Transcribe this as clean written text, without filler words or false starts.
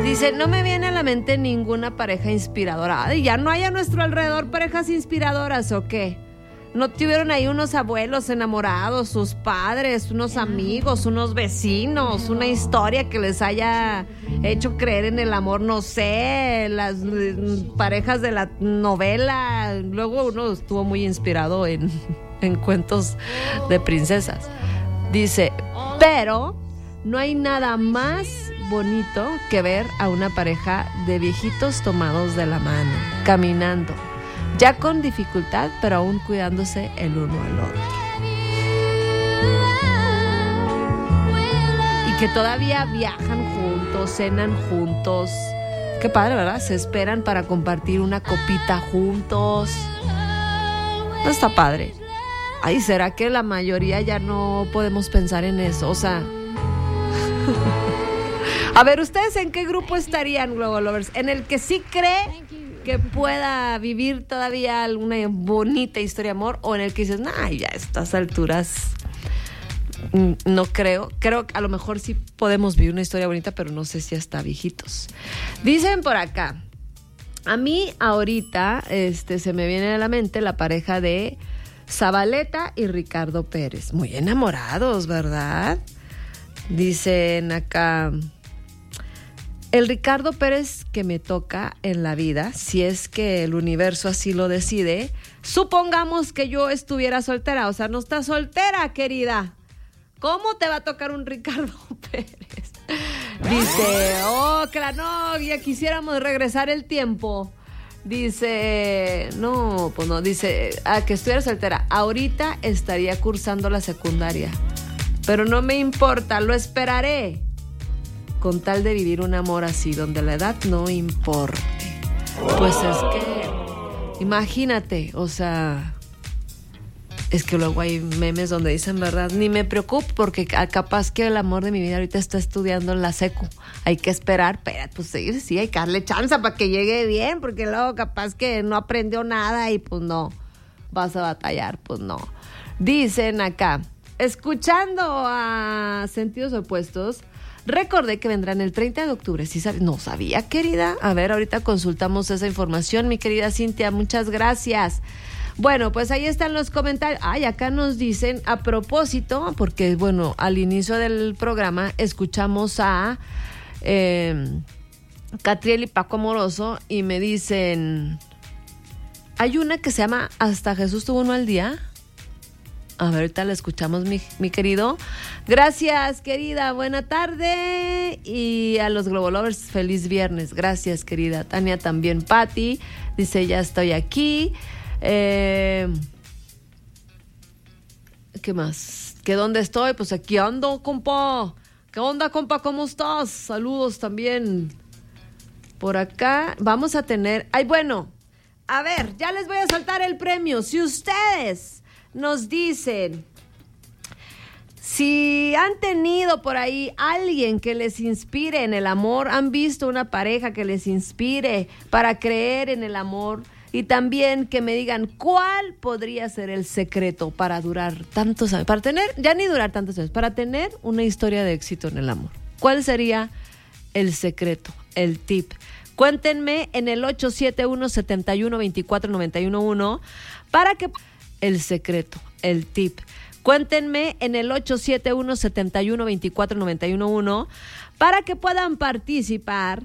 Dice, no me viene a la mente ninguna pareja inspiradora. Ay, ¿ya no hay a nuestro alrededor parejas inspiradoras o qué? ¿No tuvieron ahí unos abuelos enamorados, sus padres, unos amigos, unos vecinos, una historia que les haya hecho creer en el amor? No sé, las parejas de la novela. Luego uno estuvo muy inspirado en cuentos de princesas. Dice, pero no hay nada más bonito que ver a una pareja de viejitos tomados de la mano, caminando, ya con dificultad, pero aún cuidándose el uno al otro. Y que todavía viajan juntos, cenan juntos. Qué padre, ¿verdad? Se esperan para compartir una copita juntos. No está padre. Ay, ¿será que la mayoría ya no podemos pensar en eso? O sea... A ver, ¿ustedes en qué grupo estarían, Globo Lovers? ¿En el que sí cree que pueda vivir todavía alguna bonita historia de amor? ¿O en el que dices, nah, ya a estas alturas no creo? Creo que a lo mejor sí podemos vivir una historia bonita, pero no sé si hasta viejitos. Dicen por acá, a mí ahorita se me viene a la mente la pareja de Zabaleta y Ricardo Pérez. Muy enamorados, ¿verdad? Dicen acá... El Ricardo Pérez que me toca en la vida, si es que el universo así lo decide, supongamos que yo estuviera soltera, o sea, no estás soltera, querida. ¿Cómo te va a tocar un Ricardo Pérez? Dice, que la novia, quisiéramos regresar el tiempo. Dice, no, pues no, dice, que estuviera soltera. Ahorita estaría cursando la secundaria, pero no me importa, lo esperaré. Con tal de vivir un amor así, donde la edad no importe. Pues es que, imagínate, o sea, es que luego hay memes donde dicen, ¿verdad? Ni me preocupo porque capaz que el amor de mi vida ahorita está estudiando en la secu. Hay que esperar, pero pues sí, hay que darle chance para que llegue bien, porque luego capaz que no aprendió nada y pues no, vas a batallar, pues no. Dicen acá, escuchando a Sentidos Opuestos, recordé que vendrán el 30 de octubre. ¿Sí sabes? No sabía, querida. A ver, ahorita consultamos esa información, mi querida Cintia. Muchas gracias. Bueno, pues ahí están los comentarios. Ay, acá nos dicen, a propósito, porque, bueno, al inicio del programa escuchamos a Catriel y Paco Amoroso y me dicen, hay una que se llama Hasta Jesús tuvo uno al día. A ver, ahorita la escuchamos, mi querido. Gracias, querida. Buena tarde. Y a los Globo Lovers, feliz viernes. Gracias, querida. Tania también. Patti dice, ya estoy aquí. ¿Qué más? ¿Que dónde estoy? Pues aquí ando, compa. ¿Qué onda, compa? ¿Cómo estás? Saludos también. Por acá vamos a tener... Ay, bueno. A ver, ya les voy a soltar el premio. Si ustedes... nos dicen, si han tenido por ahí alguien que les inspire en el amor, han visto una pareja que les inspire para creer en el amor, y también que me digan cuál podría ser el secreto para durar tantos años, para tener, ya ni durar tantos años, para tener una historia de éxito en el amor. ¿Cuál sería el secreto, el tip? Cuéntenme en el 871-71-24-91-1 para que... el secreto, el tip. Cuéntenme en el 871-71-24-91-1 para que puedan participar